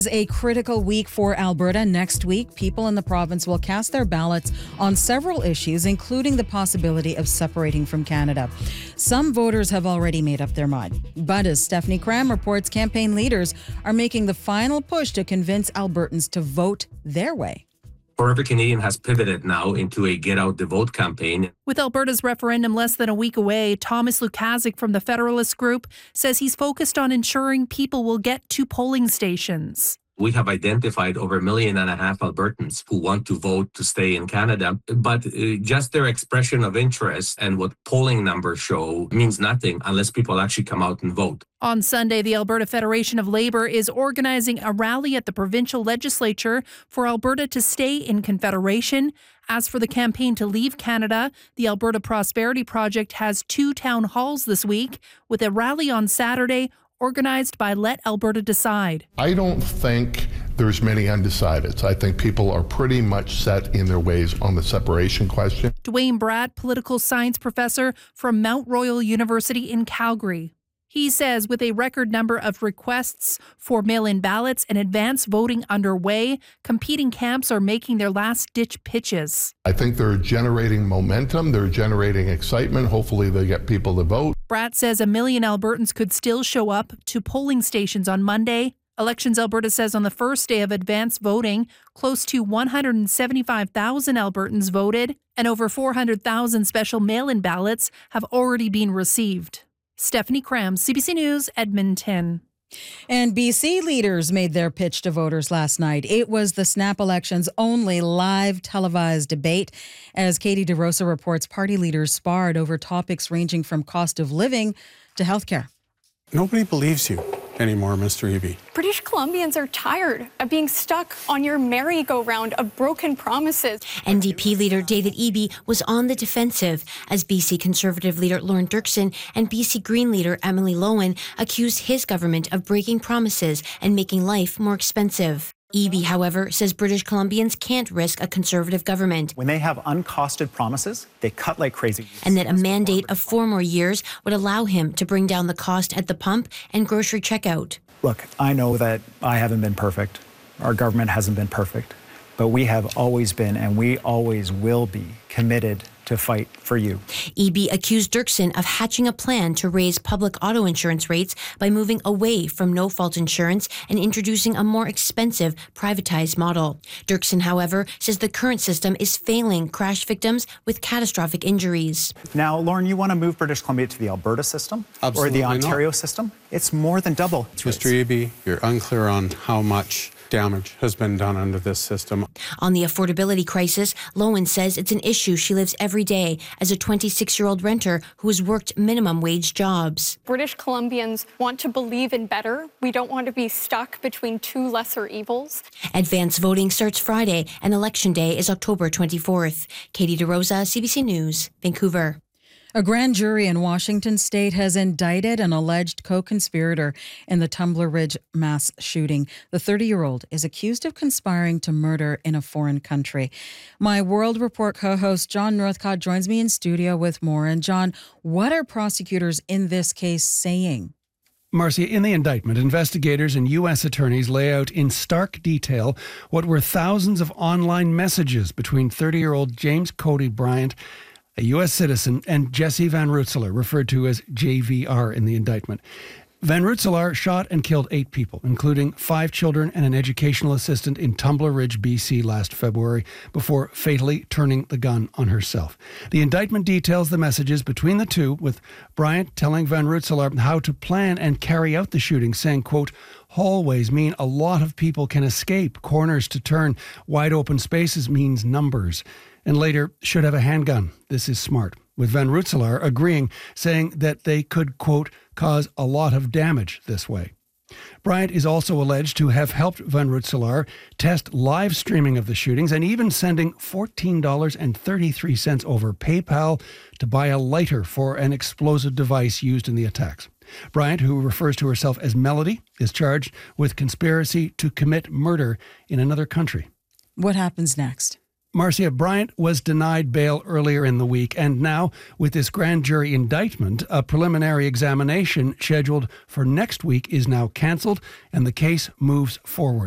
A critical week for Alberta. Next week, people in the province will cast their ballots on several issues, including the possibility of separating from Canada. Some voters have already made up their mind. But as Stephanie Cram reports, campaign leaders are making the final push to convince Albertans to vote their way. Forever Canadian has pivoted now into a Get Out the Vote campaign. With Alberta's referendum less than a week away, Thomas Lukaszuk from the Federalist Group says he's focused on ensuring people will get to polling stations. We have identified over 1.5 million Albertans who want to vote to stay in Canada, but just their expression of interest and what polling numbers show means nothing unless people actually come out and vote. On Sunday, the Alberta Federation of Labour is organizing a rally at the provincial legislature for Alberta to stay in Confederation. As for the campaign to leave Canada, the Alberta Prosperity Project has 2 town halls this week, with a rally on Saturday organized by Let Alberta Decide. I don't think there's many undecideds. I think people are pretty much set in their ways on the separation question. Dwayne Bratt, political science professor from Mount Royal University in Calgary. He says with a record number of requests for mail-in ballots and advance voting underway, competing camps are making their last-ditch pitches. I think they're generating momentum. They're generating excitement. Hopefully they get people to vote. Bratt says 1 million Albertans could still show up to polling stations on Monday. Elections Alberta says on the first day of advance voting, close to 175,000 Albertans voted, and over 400,000 special mail-in ballots have already been received. Stephanie Cram, CBC News, Edmonton. And BC leaders made their pitch to voters last night. It was the snap election's only live televised debate. As Katie DeRosa reports, party leaders sparred over topics ranging from cost of living to healthcare. Nobody believes you anymore, Mr. Eby. British Columbians are tired of being stuck on your merry-go-round of broken promises. NDP leader David Eby was on the defensive as BC Conservative leader Lorne Dirksen and BC Green leader Emily Lowen accused his government of breaking promises and making life more expensive. Eby, however, says British Columbians can't risk a Conservative government. When they have uncosted promises, they cut like crazy. And that a mandate of 4 more years would allow him to bring down the cost at the pump and grocery checkout. Look, I know that I haven't been perfect. Our government hasn't been perfect. But we have always been, and we always will be, committed to fight for you. Eby accused Dirksen of hatching a plan to raise public auto insurance rates by moving away from no-fault insurance and introducing a more expensive privatized model. Dirksen, however, says the current system is failing crash victims with catastrophic injuries. Now, Lauren, you want to move British Columbia to the Alberta system? Absolutely or the Ontario not. System? It's more than double. Mr. Eby, you're unclear on how much damage has been done under this system. On the affordability crisis, Lowen says it's an issue she lives every day as a 26-year-old renter who has worked minimum wage jobs. British Columbians want to believe in better. We don't want to be stuck between 2 lesser evils. Advance voting starts Friday and Election Day is October 24th. Katie DeRosa, CBC News, Vancouver. A grand jury in Washington state has indicted an alleged co-conspirator in the Tumbler Ridge mass shooting. The 30-year-old is accused of conspiring to murder in a foreign country. My World Report co-host John Northcott joins me in studio with more. And John, what are prosecutors in this case saying? Marcia, in the indictment, investigators and U.S. attorneys lay out in stark detail what were thousands of online messages between 30-year-old James Cody Bryant, a U.S. citizen, and Jesse Van Rutselaar, referred to as JVR in the indictment. Van Rutselaar shot and killed 8 people, including 5 children and an educational assistant in Tumbler Ridge, BC last February, before fatally turning the gun on herself. The indictment details the messages between the two, with Bryant telling Van Rutselaar how to plan and carry out the shooting, saying, quote, "Hallways mean a lot of people can escape. Corners to turn. Wide open spaces means numbers." And later, should have a handgun. This is smart. With Van Rutselaar agreeing, saying that they could, quote, cause a lot of damage this way. Bryant is also alleged to have helped Van Rutselaar test live streaming of the shootings and even sending $14.33 over PayPal to buy a lighter for an explosive device used in the attacks. Bryant, who refers to herself as Melody, is charged with conspiracy to commit murder in another country. What happens next? Marcia, Bryant was denied bail earlier in the week, and now, with this grand jury indictment, a preliminary examination scheduled for next week is now cancelled, and the case moves forward.